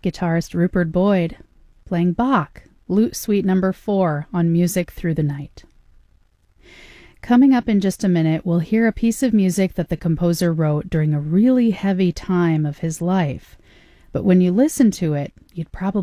guitarist Rupert Boyd, playing Bach, Lute Suite No. 4 on Music Through the Night. Coming up in just a minute, we'll hear a piece of music that the composer wrote during a really heavy time of his life. But when you listen to it, you'd probably